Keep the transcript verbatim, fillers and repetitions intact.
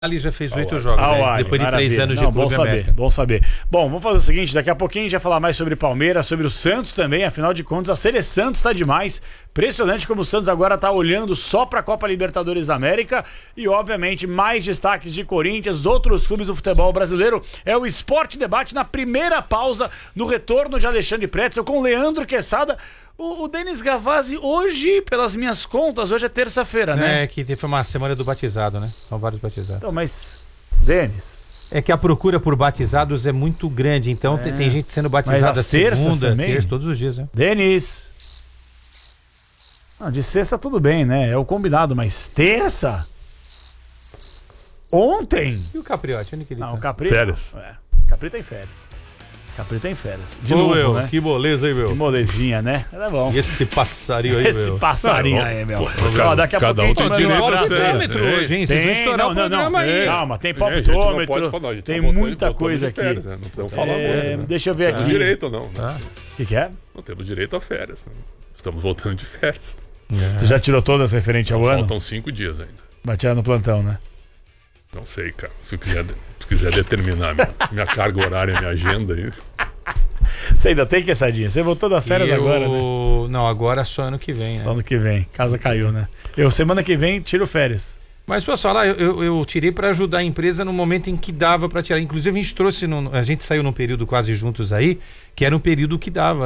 Ali já fez oito jogos, ah, né? Ali, depois de maravilha. três anos Não, de Clube bom saber, América. Bom saber. Bom, vamos fazer o seguinte, daqui a pouquinho a gente vai falar mais sobre Palmeiras, sobre o Santos também, afinal de contas a Sele Santos está demais. Impressionante como o Santos agora está olhando só para a Copa Libertadores da América e obviamente mais destaques de Corinthians, outros clubes do futebol brasileiro. É o Esporte Debate na primeira pausa, no retorno de Alexandre Pretzel com Leandro Quesada. O, o Denis Gavazzi hoje, pelas minhas contas, hoje é terça-feira, né? É, que foi uma semana do batizado, né? São vários batizados. Então, mas, Denis... É que a procura por batizados é muito grande, então é. tem, tem gente sendo batizada segunda, também? terça, todos os dias, né? Denis... Não, de sexta tudo bem, né? É o combinado, mas terça? Ontem? E o Capriotti? Onde que ele Não, tá? o Capri... Férias. É, Capri tá em férias. Capri tá em férias. De Ô, novo, meu, né? que moleza, hein, meu? Que molezinha, né? Tá bom. E esse passarinho aí, Esse meu? passarinho Não, aí, meu. pô, Ó, cada- daqui a cada pouquinho um tem manda um direito abraço a aí. Parâmetro hoje, hein? Vocês vão Tem, estourar não, o não, não. programa aí. Calma, tem Gente, a gente não palpitômetro. pode falar, a gente Tem tá voltando- muita voltando coisa de aqui. férias, né? Não podemos falar É, agora, né? deixa eu ver Temos aqui. direito ou não, né? O que, que é? Não temos direito a férias, né? Estamos voltando de férias. Você já tirou todas referente ao Não, ano? faltam cinco dias ainda. Vai tirar no plantão, né? Não sei, cara. Se quiser, se quiser determinar minha, minha carga horária, minha agenda aí. Você ainda tem quesadinha? Você voltou das férias Eu- agora, né? Não, agora só ano que vem, né? Ano que vem. Casa caiu, né? Eu, semana que vem, tiro férias. Mas posso falar, eu, eu, eu tirei para ajudar a empresa no momento em que dava para tirar. Inclusive a gente trouxe, no, a gente saiu num período quase juntos aí, que era um período que dava.